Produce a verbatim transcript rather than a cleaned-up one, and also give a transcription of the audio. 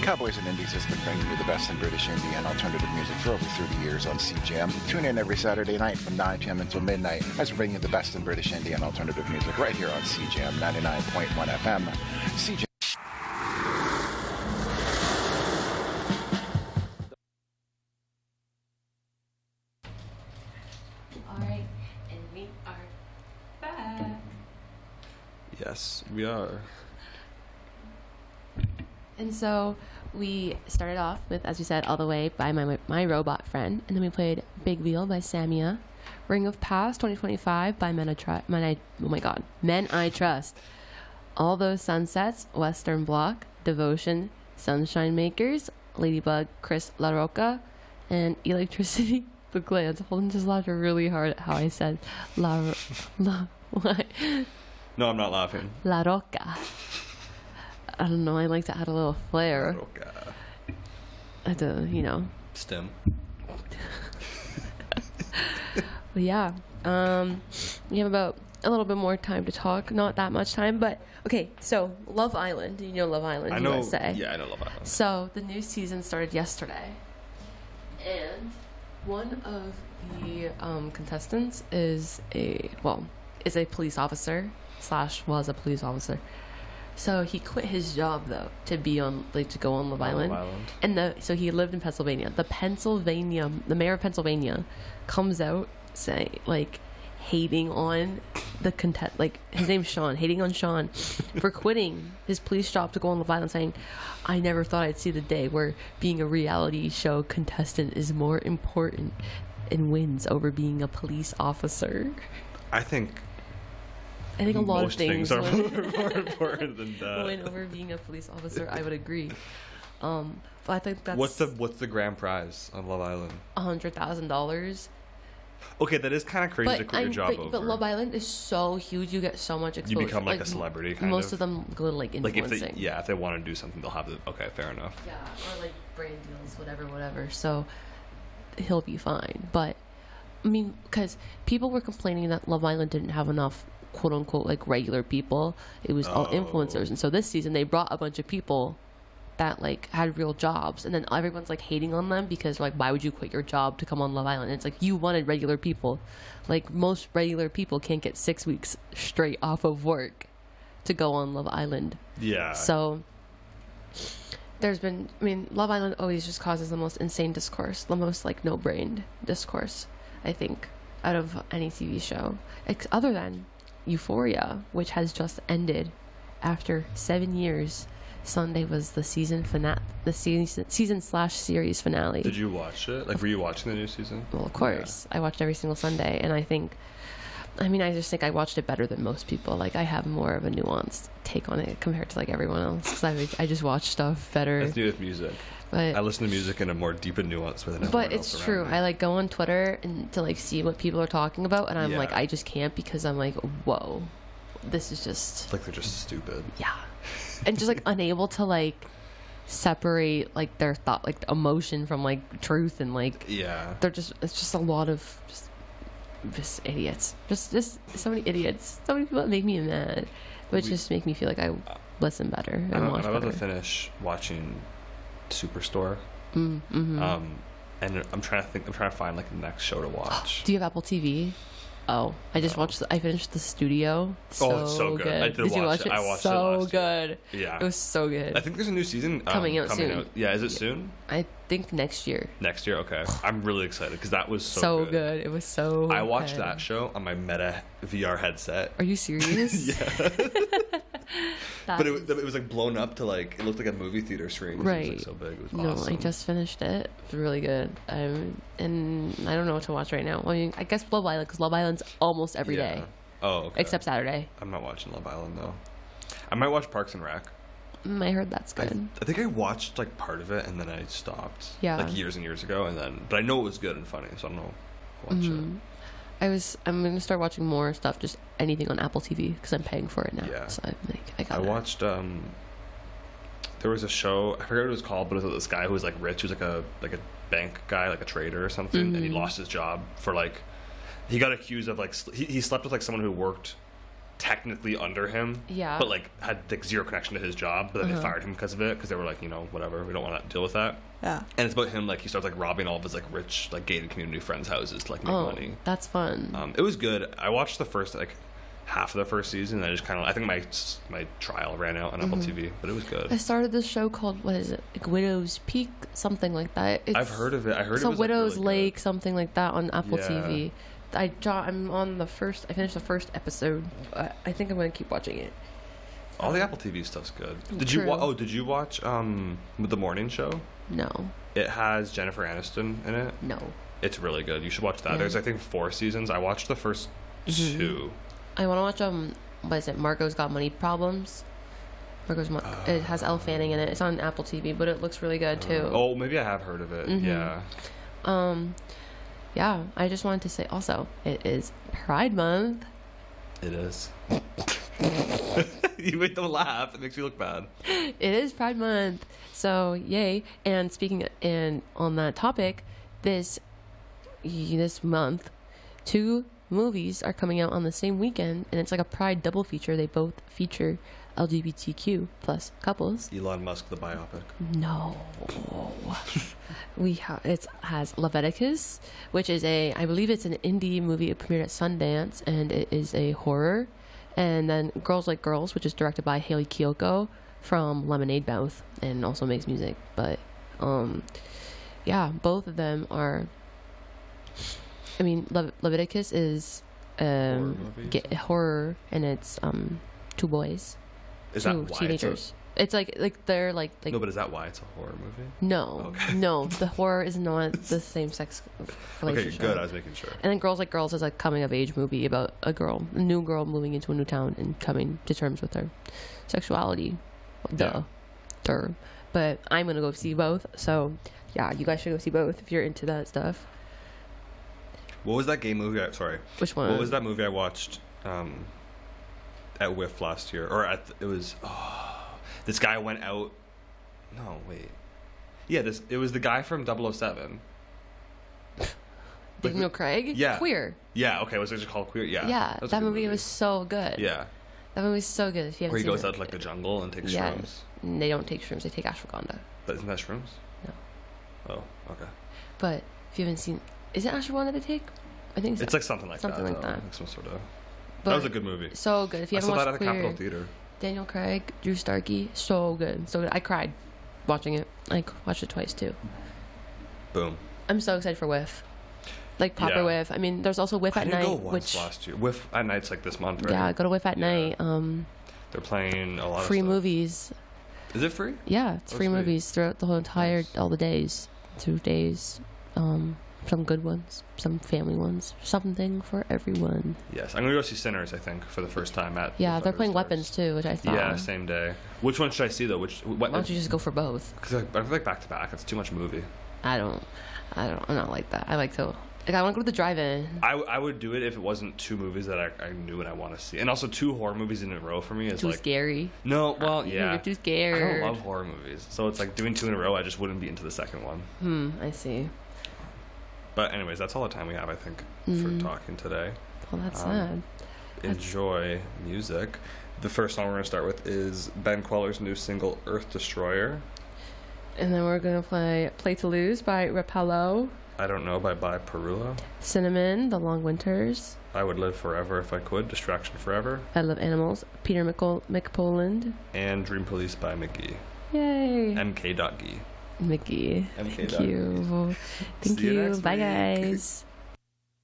Cowboys and Indies has been bringing you the best in British indie and alternative music for over thirty years on C J M. Tune in every Saturday night from nine p.m. until midnight as we bring you the best in British indie and alternative music right here on C J M ninety-nine point one F M. C J Alright, and we are back. Yes, we are. And so we started off with, as we said, All the Way by my my Robot Friend, and then we played Big Wheel by Samia, Ring of Past twenty twenty-five by Men I Trust. Men I oh my God, Men I Trust. All Those Sunsets, Western Bloc, Devotion, Sunshine Makers, Ladybug, Chris LaRocca, and Electricity. The Glands. Holden just laughed really hard at how I said La La. What? No, I'm not laughing. La Rocca. I don't know. I like to add a little flair. Okay. I had to, you know. Stem. But yeah, um, we have about a little bit more time to talk. Not that much time, but okay. So Love Island. You know Love Island, I know. U S A. Yeah, I know Love Island. So the new season started yesterday, and one of the um, contestants is a well is a police officer slash was a police officer. So he quit his job though to be on like to go on Love Island. Love Island. And the so he lived in Pennsylvania. The Pennsylvania the mayor of Pennsylvania comes out saying like hating on the contest like his name's Sean, hating on Sean for quitting his police job to go on Love Island, saying, I never thought I'd see the day where being a reality show contestant is more important and wins over being a police officer. I think I think a lot most of things, things are win, more important than that. win over being a police officer. I would agree. Um, but I think that's What's the what's the grand prize on Love Island? a hundred thousand dollars. Okay, that is kind of crazy to But quit your I'm job but, over. but Love Island is so huge. You get so much exposure. You become like, like a celebrity, kind most of. of them go to like Like influencing. if they, yeah, if they want to do something, they'll have the. Okay, fair enough. Yeah, or like brand deals, whatever, whatever. So he'll be fine. But I mean, because people were complaining that Love Island didn't have enough quote unquote like regular people. It was all Oh. influencers, and so this season they brought a bunch of people that like had real jobs, and then everyone's like hating on them because like why would you quit your job to come on Love Island? And it's like you wanted regular people. Like most regular people can't get six weeks straight off of work to go on Love Island. Yeah. So there's been, I mean, Love Island always just causes the most insane discourse, the most like no-brained discourse, I think, out of any T V show, Ex- other than Euphoria, which has just ended after seven years. Sunday was the season finale, the season season slash series finale. Did you watch it? Like, were you watching the new season? Well, of course, I watched every single Sunday, and I think, I mean, I just think I watched it better than most people. Like, I have more of a nuanced take on it compared to like everyone else. 'Cause I, I just watch stuff better. That's new with music. But I listen to music in a more deep and nuanced way than everyone But else it's around true. me. I like go on Twitter and to like see what people are talking about, and I'm Yeah. like, I just can't because I'm like, whoa, this is just It's like they're just stupid. yeah, and just like unable to like separate like their thought, like emotion from like truth, and like Yeah. they're just it's just a lot of just just idiots, just just so many idiots, so many people that make me mad, which We- just make me feel like I listen better and I'm, watch I'm about better. to finish watching Superstore. Mm, mhm. Um, and I'm trying to think. I'm trying to find like the next show to watch. Do you have Apple T V? Oh, I just watched. The, I finished The Studio. So Oh, it's so good. I did you watch watch it. I watched it so last year. good. Yeah. It was so good. I think there's a new season um, Coming out coming soon. Out. Yeah, is it soon? I think next year. Next year? Okay. I'm really excited because that was so, So, good. good. It was so. I watched good. that show on my Meta V R headset. Are you serious? Yeah. That But it, is- was- it was like blown up to like it looked like a movie theater screen. 'cause Right. It was like so big. It was No, awesome. I just finished it. It's really good. Um, and I don't know what to watch right now. I mean, I guess Love Island because Love Island's almost every day Yeah. Oh, okay. except Saturday. I'm not watching Love Island though. I might watch Parks and Rec. Mm, I heard that's I, good. I think I watched like part of it and then I stopped. Yeah. Like years and years ago, and then but I know it was good and funny, so I don't know. Watch Mhm. I was. I'm gonna start watching more stuff. Just anything on Apple T V because I'm paying for it now. Yeah. So I'm like, I it. got. I watched. um There was a show. I forget what it was called, but it was this guy who was like rich. He was like a like a bank guy, like a trader or something, and he Mhm. lost his job for like. He got accused of like sl- he, he slept with like someone who worked technically under him. Yeah. But like had like zero connection to his job, but then Uh-huh. they fired him because of it because they were like, you know, whatever, we don't want to deal with that. Yeah. And it's about him like he starts like robbing all of his like rich like gated community friends' houses to like make Oh, money. that's fun. Um, it was good. I watched the first like half of the first season. And I just kind of I think my my trial ran out on Apple T V, but it was good. I started this show called, what is it, like Widow's Peak, something like that. It's, I've heard of it. I heard so it was like, Widow's really Lake, good. something like that on Apple Yeah. T V. I jo- I'm on the first. I finished the first episode. I, I think I'm gonna keep watching it. All the Apple T V stuff's good. Did you True. wa- oh did you watch um the morning show? No, It has Jennifer Aniston in it. no. It's really good. You should watch that. Yeah. There's I think four seasons. I watched the first Mhm. two. I want to watch um. What is it? Margot's Got Money Problems. Margot's. Mo- it has Elle Fanning in it. It's on Apple T V, but it looks really good too. Oh, maybe I have heard of it. Mhm. Yeah. Um, yeah. I just wanted to say also, it is Pride Month. It is. You made them laugh. It makes me look bad. It is Pride Month, so yay! And speaking and on that topic, this this month, two movies are coming out on the same weekend, and it's like a Pride double feature. They both feature L G B T Q plus couples. Elon Musk, the biopic. No, we have it has Leviticus, which is a I believe it's an indie movie. It premiered at Sundance, and it is a horror. And then Girls Like Girls, which is directed by Haley Kiyoko from Lemonade Mouth, and also makes music. But um, yeah, both of them are. I mean, Le- Leviticus is um Horror movie, get, so- horror, and it's um two boys, Is two that why teenagers. It's like like they're like It's like a, no, but is that why it's a horror movie? no, Okay. no. The horror is not the same sex Okay, relationship. good. I was making sure. And then Girls Like Girls is a coming of age movie about a girl, a new girl moving into a new town and coming to terms with her sexuality. Duh. Yeah. Duh. But I'm gonna go see both. So yeah, you guys should go see both if you're into that stuff. What was that gay movie? I, sorry. Which one? What was that movie I watched um, at W I F last year? Or at the, it was oh, this guy went out. No, wait. Yeah, this it was the guy from double oh seven. Daniel Craig? Yeah. Queer. Yeah. Okay. Was it just called Queer? Yeah. Yeah. That's a That good movie, was so good. Yeah. That movie was so good. If you haven't Where he seen goes it. out to like the jungle and takes Yeah. shrooms. And they don't take shrooms. They take ashwagandha. But isn't that shrooms? No. Oh, okay. But if you haven't seen, is it ashwagandha they take? I think so. It's like something like Something that. like though. that. Like some sort of. But that was a good movie. so good. If you I haven't saw that watched at the Queer, Capitol Theater. Daniel Craig, Drew Starkey, so good, so good. I cried watching it. I watched it twice too. Boom. I'm so excited for Whiff, like proper Yeah. Whiff. I mean, there's also Whiff I at didn't night, go once which last year. With at night's like this month, right? yeah, go to Whiff at Yeah. night. Um, They're playing a lot free of stuff. movies. Is it free? Yeah, it's Oh, free sweet. movies throughout the whole entire Nice. all the days, two days. Um, some good ones, some family ones, something for everyone. Yes, I'm gonna go see Sinners. I think for the first time at. Yeah, they're Thunder playing Stars. Weapons too, which I thought. Yeah, same day. Which one should I see though? Which what? Why don't you just go for both? Because I feel like back to back. It's too much movie. I don't, I don't, I'm not like that. I like to, like, I want to go to the drive-in. I, w- I would do it if it wasn't two movies that I, I knew and I want to see, and also two horror movies in a row for me is Too like scary. no. Well, You yeah. You're too I scared. don't love horror movies, so it's like doing two in a row. I just wouldn't be into the second one. Hmm. I see. But anyways, that's all the time we have, I think, Mhm. for talking today. Well, that's Um, sad. That's- Enjoy music. The first song we're gonna start with is Ben Queller's new single "Earth Destroyer." And then we're gonna play "Play to Lose" by Rapallo, I don't know by By Perula. "Cinnamon," "The Long Winters," I would live forever if I could. Distraction Forever. "I Love Animals," Peter McCol- McPoland. And Dream Police by McGee. Yay, M K dot G. Mickey. M K Thank dot G. you. Thank See you you. next Bye, week. guys.